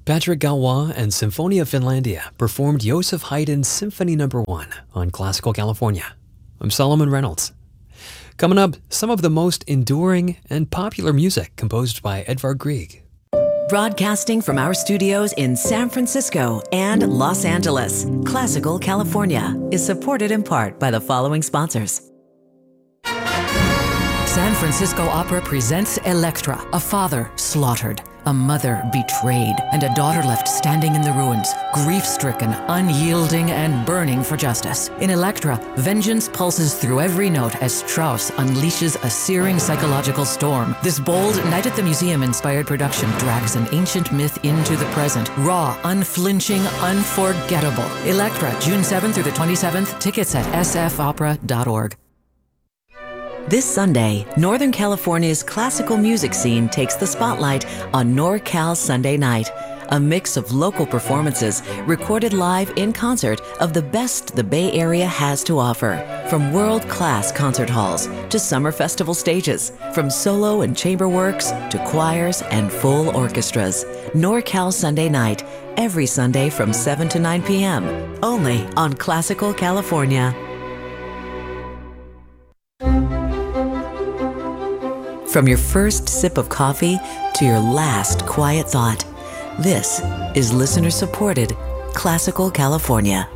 Patrick Galois and Symphonia Finlandia performed Joseph Haydn's Symphony No. 1 on Classical California. I'm Solomon Reynolds. Coming up, some of the most enduring and popular music composed by Edvard Grieg. Broadcasting from our studios in San Francisco and Los Angeles, Classical California is supported in part by the following sponsors. San Francisco Opera presents Elektra, a father slaughtered, a mother betrayed, and a daughter left standing in the ruins, grief-stricken, unyielding, and burning for justice. In Elektra, vengeance pulses through every note as Strauss unleashes a searing psychological storm. This bold Night at the Museum-inspired production drags an ancient myth into the present. Raw, unflinching, unforgettable. Elektra, June 7th through the 27th. Tickets at sfopera.org. This Sunday, Northern California's classical music scene takes the spotlight on NorCal Sunday Night, a mix of local performances recorded live in concert of the best the Bay Area has to offer, from world-class concert halls to summer festival stages, from solo and chamber works to choirs and full orchestras. NorCal Sunday Night, every Sunday from 7 to 9 p.m., only on Classical California. From your first sip of coffee to your last quiet thought, this is listener-supported Classical California.